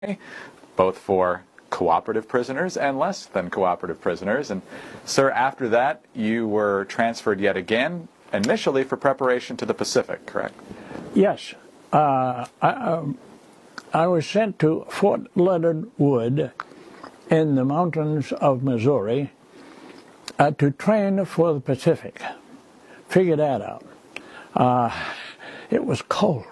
both for cooperative prisoners and less than cooperative prisoners. And, sir, after that, you were transferred yet again, initially for preparation to the Pacific, correct? Yes. I was sent to Fort Leonard Wood in the mountains of Missouri to train for the Pacific. Figure that out. It was cold.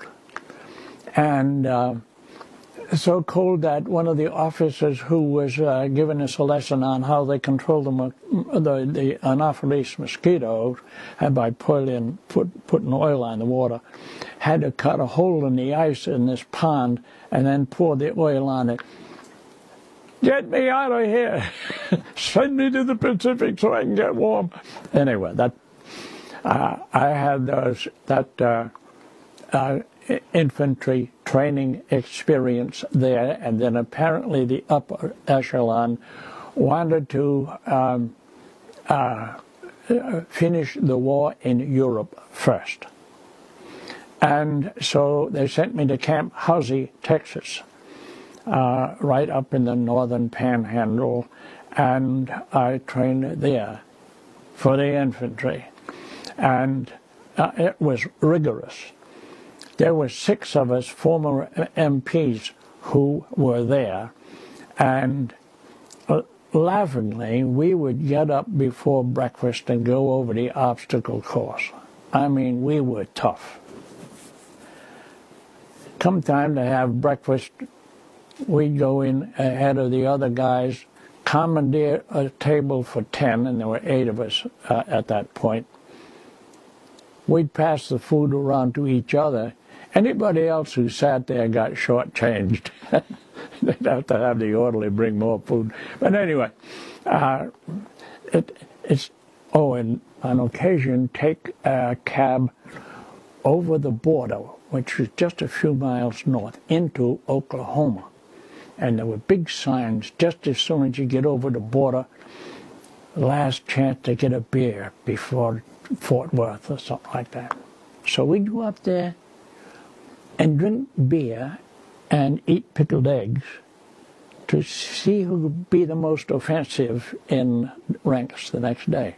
And so cold that one of the officers who was giving us a lesson on how they control the Anopheles mosquitoes by putting oil on the water, had to cut a hole in the ice in this pond and then pour the oil on it. Get me out of here! Send me to the Pacific so I can get warm. Anyway, I had that infantry training experience there, and then apparently the upper echelon wanted to finish the war in Europe first. And so they sent me to Camp Housie, Texas, right up in the northern panhandle, and I trained there for the infantry. And it was rigorous. There were 6 of us former MPs who were there, and laughingly, we would get up before breakfast and go over the obstacle course. I mean, we were tough. Come time to have breakfast, we'd go in ahead of the other guys, commandeer a table for 10, and there were 8 of us at that point. We'd pass the food around to each other. Anybody else who sat there got shortchanged. They'd have to have the orderly bring more food. But anyway, and on occasion take a cab over the border, which was just a few miles north, into Oklahoma. And there were big signs just as soon as you get over the border, last chance to get a beer before Fort Worth or something like that. So we'd go up there and drink beer and eat pickled eggs to see who would be the most offensive in ranks the next day.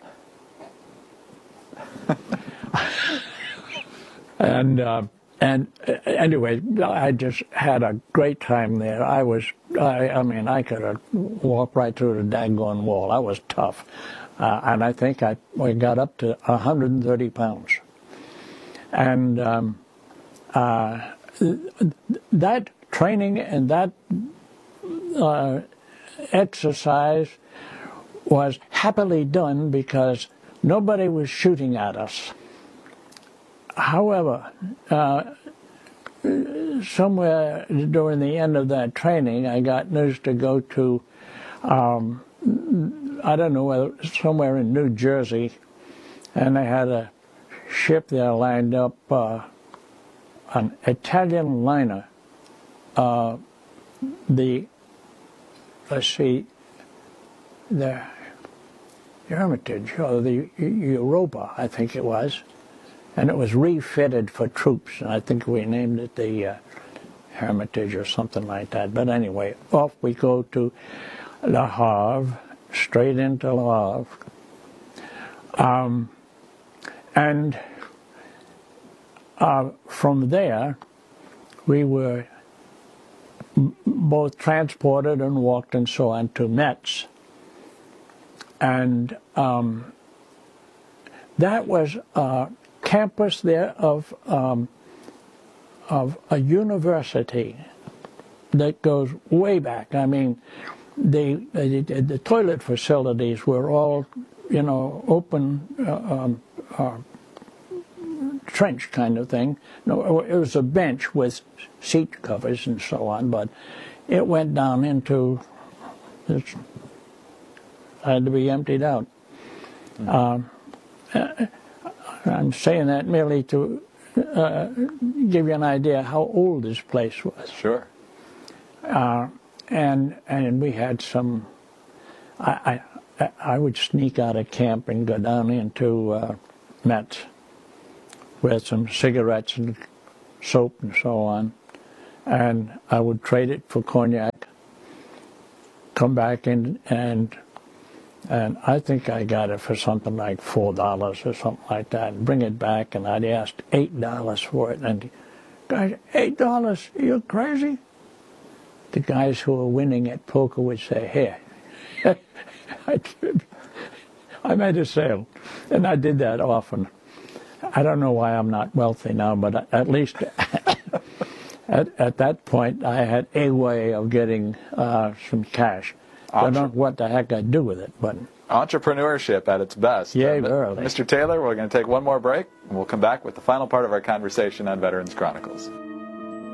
And anyway, I just had a great time there. I mean, I could have walked right through the daggone wall. I was tough. And I think we got up to 130 pounds. And that training and that exercise was happily done because nobody was shooting at us. However, somewhere during the end of that training, I got news to go to, I don't know, whether somewhere in New Jersey, and they had a ship there lined up, an Italian liner, the Hermitage, or the Europa, I think it was, and it was refitted for troops, and I think we named it the Hermitage or something like that. But anyway, off we go to Le Havre, straight into Le Havre. And from there, we were both transported and walked and so on to Metz. And that was a campus there of a university that goes way back. I mean, the toilet facilities were all, you know, open trench kind of thing. No, it was a bench with seat covers and so on, but it went down into, it had to be emptied out. I'm saying that merely to give you an idea how old this place was. Sure. And we had some, I would sneak out of camp and go down into Metz with some cigarettes and soap and so on, and I would trade it for cognac, come back in, and I think I got it for something like $4 or something like that, and bring it back, and I'd asked $8 for it, and the guys, $8? You're crazy? The guys who were winning at poker would say, here. I made a sale, and I did that often. I don't know why I'm not wealthy now, but at least at that point, I had a way of getting some cash. I don't know what the heck I'd do with it, but... Entrepreneurship at its best. Yeah, really. Mr. Taylor, we're going to take one more break, and we'll come back with the final part of our conversation on Veterans Chronicles.